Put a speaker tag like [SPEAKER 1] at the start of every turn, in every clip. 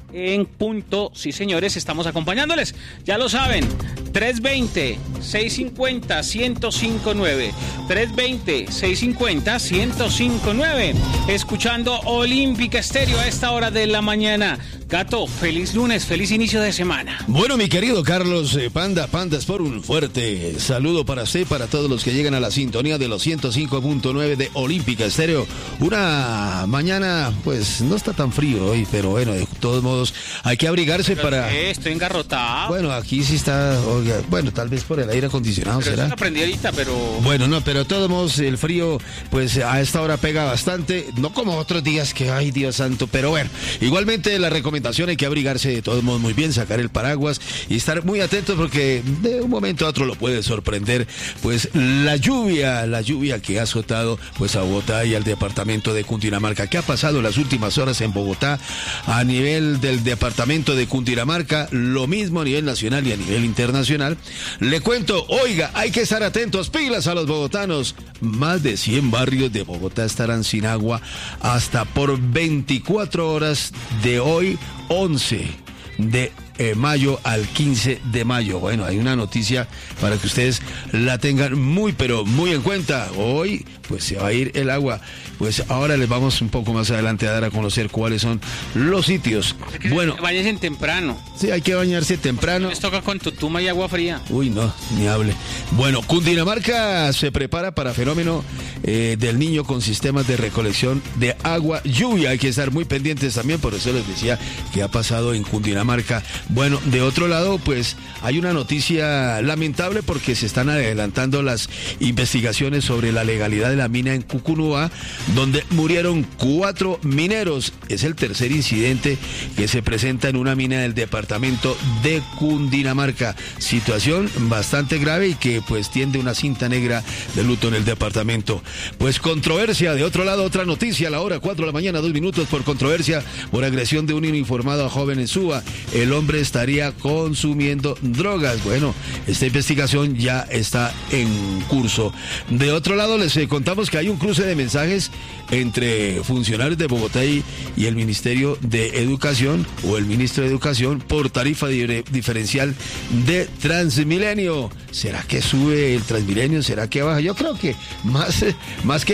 [SPEAKER 1] en punto. Sí, señores, estamos acompañándoles. Ya lo saben, 320-650-1059. 320-650-1059. Escuchando Olímpica Estéreo a esta hora de la mañana. Gato, feliz lunes, feliz inicio de semana.
[SPEAKER 2] Bueno, mi querido Carlos Pandas, por un fuerte saludo para usted, para todos los que llegan a la sintonía de los 105.9 de Olímpica Estéreo. Una mañana, pues, no está tan frío hoy, pero bueno, de todos modos, hay que abrigarse para...
[SPEAKER 1] Estoy engarrotado.
[SPEAKER 2] Bueno, aquí sí está, oiga, bueno, tal vez por el aire acondicionado,
[SPEAKER 1] pero
[SPEAKER 2] ¿será?
[SPEAKER 1] Eso lo aprendí ahorita, pero...
[SPEAKER 2] Bueno, no, pero de todos modos, el frío, pues, a esta hora pega bastante, no como otros días que, ay, Dios santo, pero bueno, igualmente la recomendación hay que abrigarse de todos modos muy bien, sacar el paraguas y estar muy atentos porque de un momento a otro lo puede sorprender, pues, la lluvia que ha azotado, pues, a Bogotá y al departamento de Cundinamarca. ¿Qué ha pasado en las últimas horas en Bogotá? A nivel del departamento de Cundinamarca, lo mismo a nivel nacional y a nivel internacional. Le cuento, oiga, hay que estar atentos, pilas a los bogotanos. Más de 100 barrios de Bogotá estarán sin agua hasta por 24 horas de hoy, 11 de mayo al 15 de mayo. Bueno, hay una noticia para que ustedes la tengan muy, pero muy en cuenta. Hoy, pues, se va a ir el agua. Pues ahora les vamos un poco más adelante a dar a conocer cuáles son los sitios. Bueno,
[SPEAKER 1] Váyanse temprano.
[SPEAKER 2] Sí, hay que bañarse temprano.
[SPEAKER 1] Les toca con tutuma y agua fría.
[SPEAKER 2] Uy, no, ni hable. Bueno, Cundinamarca se prepara para fenómeno del Niño con sistemas de recolección de agua, lluvia. Hay que estar muy pendientes también, por eso les decía que ha pasado en Cundinamarca. Bueno, de otro lado, pues hay una noticia lamentable porque se están adelantando las investigaciones sobre la legalidad de la mina en Cucunúa, donde murieron 4 mineros. Es el tercer incidente que se presenta en una mina del departamento de Cundinamarca. Situación bastante grave y que, pues, tiende una cinta negra de luto en el departamento. Pues controversia. De otro lado, otra noticia a la hora 4 de la mañana, 2 minutos, por controversia por agresión de un uniformado a joven en Suba. El hombre estaría consumiendo drogas. Bueno, esta investigación ya está en curso. De otro lado, les contamos que hay un cruce de mensajes entre funcionarios de Bogotá y el Ministerio de Educación, o el ministro de Educación, por tarifa diferencial de Transmilenio. ¿Será que sube el Transmilenio? ¿Será que baja? Yo creo que más que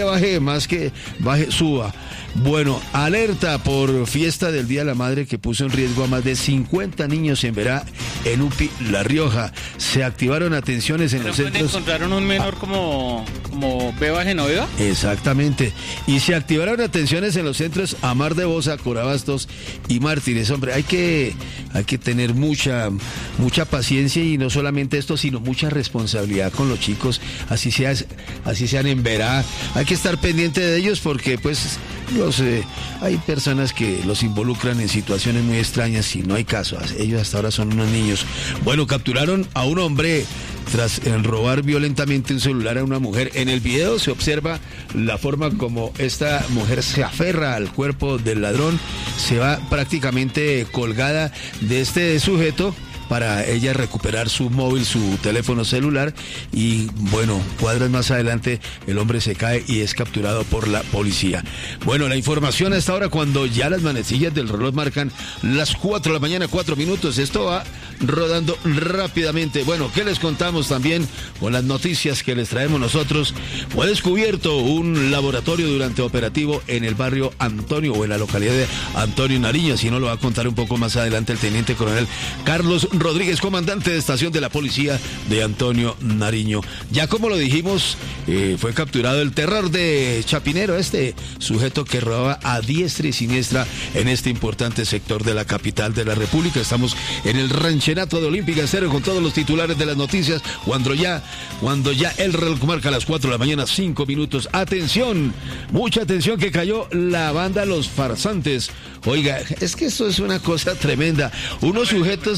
[SPEAKER 2] baje, suba. Bueno, alerta por fiesta del Día de la Madre que puso en riesgo a más de 50 niños en Verá, en UPI, La Rioja. Se activaron atenciones en los centros...
[SPEAKER 1] ¿Encontraron un menor como Beba Genoveva?
[SPEAKER 2] Exactamente. Y se activaron atenciones en los centros Amar de Bosa, Corabastos y Mártires. Hombre, hay que tener mucha paciencia, y no solamente esto, sino mucha responsabilidad con los chicos, así sean en Verá. Hay que estar pendiente de ellos porque, pues, hay personas que los involucran en situaciones muy extrañas y no hay caso. Ellos hasta ahora son unos niños. Bueno, capturaron a un hombre tras robar violentamente un celular a una mujer. En el video se observa la forma como esta mujer se aferra al cuerpo del ladrón, se va prácticamente colgada de este sujeto para ella recuperar su móvil, su teléfono celular, y bueno, cuadras más adelante el hombre se cae y es capturado por la policía. Bueno, la información a esta hora, cuando ya las manecillas del reloj marcan las 4 de la mañana, 4 minutos, esto va rodando rápidamente. Bueno, ¿qué les contamos también con las noticias que les traemos nosotros? Fue descubierto un laboratorio durante operativo en el barrio Antonio, o en la localidad de Antonio Nariño, así nos lo va a contar un poco más adelante el teniente coronel Carlos Rodríguez, comandante de estación de la policía de Antonio Nariño. Ya como lo dijimos, fue capturado el terror de Chapinero, este sujeto que robaba a diestra y siniestra en este importante sector de la capital de la República. Estamos en el ranchenato de Olímpica Estéreo con todos los titulares de las noticias, cuando ya el reloj marca las 4 de la mañana, 5 minutos. Atención, mucha atención, que cayó la banda Los Farsantes. Oiga, es que esto es una cosa tremenda. Unos sujetos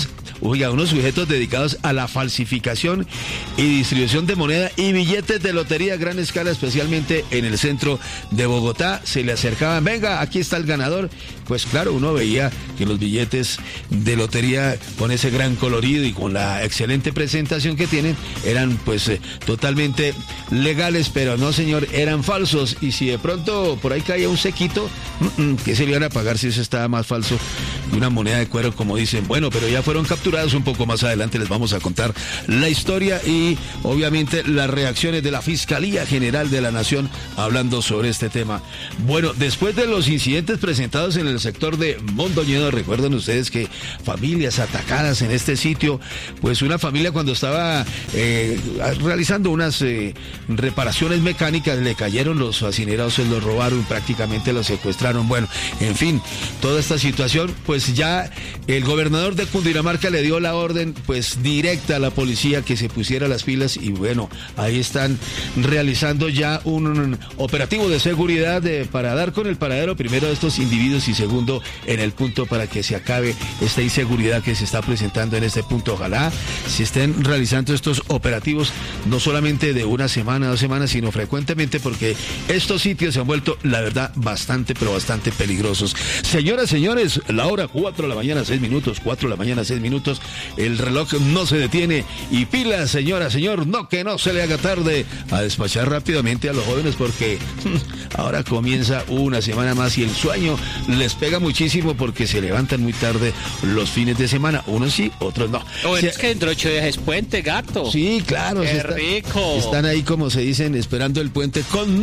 [SPEAKER 2] oiga, unos sujetos dedicados a la falsificación y distribución de moneda y billetes de lotería a gran escala, especialmente en el centro de Bogotá. Se le acercaban, venga, aquí está el ganador. Pues claro, uno veía que los billetes de lotería con ese gran colorido y con la excelente presentación que tienen eran pues totalmente legales, pero no, señor, eran falsos. Y si de pronto por ahí caía un sequito, ¿qué se le iban a pagar si eso estaba más falso que una moneda de cuero, como dicen? Bueno, pero ya fueron capturados. Un poco más adelante les vamos a contar la historia y obviamente las reacciones de la Fiscalía General de la Nación hablando sobre este tema. Bueno, después de los incidentes presentados en el sector de Mondoñedo, recuerden ustedes que familias atacadas en este sitio, pues una familia cuando estaba realizando unas reparaciones mecánicas le cayeron los fascineros, se los robaron, prácticamente los secuestraron. Bueno, en fin, toda esta situación, pues ya el gobernador de Cundinamarca le dio la orden pues directa a la policía que se pusiera las pilas y bueno, ahí están realizando ya un operativo de seguridad para dar con el paradero primero de estos individuos y segundo en el punto para que se acabe esta inseguridad que se está presentando en este punto. Ojalá se estén realizando estos operativos no solamente de una semana, 2 semanas, sino frecuentemente, porque estos sitios se han vuelto, la verdad, bastante, pero bastante peligrosos. Señoras, señores, la hora 4 de la mañana, 6 minutos, 4 de la mañana, 6 minutos, el reloj no se detiene y pilas, señora, señor, no, que no se le haga tarde a despachar rápidamente a los jóvenes, porque ahora comienza una semana más y el sueño les pega muchísimo porque se levantan muy tarde los fines de semana, unos sí, otros no.
[SPEAKER 1] Bueno, es que dentro de 8 días es puente, gato.
[SPEAKER 2] Sí, claro.
[SPEAKER 1] Qué rico.
[SPEAKER 2] Están ahí, como se dicen, esperando el puente con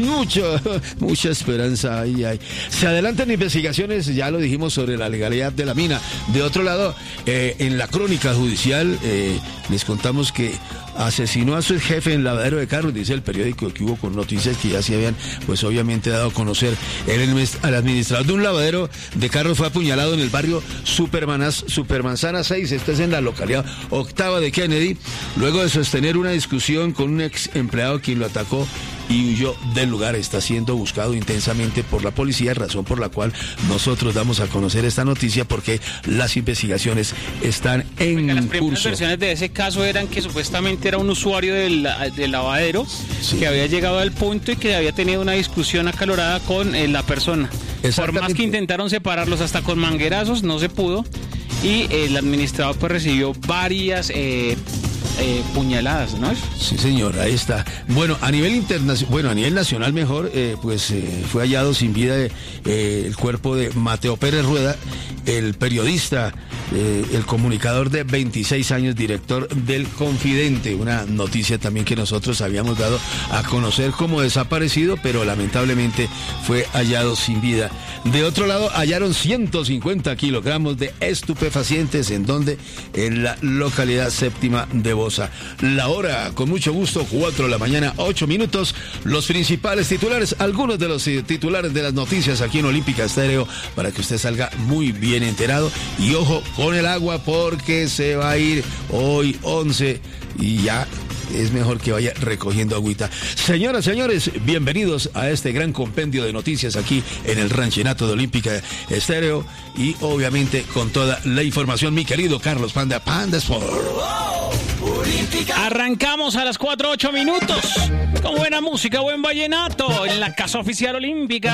[SPEAKER 2] mucha esperanza. Ay. Se adelantan investigaciones, ya lo dijimos, sobre la legalidad de la mina. De otro lado, en la crónica judicial les contamos que asesinó a su jefe en lavadero de carros, dice el periódico, que hubo con noticias que ya se habían, pues obviamente dado a conocer. El administrador de un lavadero de carros fue apuñalado en el barrio Supermanzana 6, esto es en la localidad octava de Kennedy, luego de sostener una discusión con un ex empleado quien lo atacó y huyó del lugar. Está siendo buscado intensamente por la policía, razón por la cual nosotros damos a conocer esta noticia, porque las investigaciones están en curso.
[SPEAKER 1] Las primeras versiones de ese caso eran que supuestamente era un usuario del lavadero, sí, que había llegado al punto y que había tenido una discusión acalorada con la persona. Por más que intentaron separarlos hasta con manguerazos, no se pudo, y el administrador pues recibió varias puñaladas, ¿no?
[SPEAKER 2] Sí, señor, ahí está. Bueno, a nivel internacional, a nivel nacional mejor, fue hallado sin vida el cuerpo de Mateo Pérez Rueda, el periodista, el comunicador de 26 años, director del Confidente, una noticia también que nosotros habíamos dado a conocer como desaparecido, pero lamentablemente fue hallado sin vida. De otro lado, hallaron 150 kilogramos de estupefacientes, ¿en donde? En la localidad séptima de Bosa. La hora, con mucho gusto, 4 de la mañana, 8 minutos. Los principales titulares, algunos de los titulares de las noticias aquí en Olímpica Estéreo, para que usted salga muy bien enterado. Y ojo con el agua, porque se va a ir hoy 11 y ya es mejor que vaya recogiendo agüita. Señoras, señores, bienvenidos a este gran compendio de noticias aquí en el Ranchenato de Olímpica Estéreo, y obviamente con toda la información, mi querido Carlos Panda Sport.
[SPEAKER 1] Arrancamos a las 4:08 minutos con buena música, buen vallenato en la Casa Oficial Olímpica.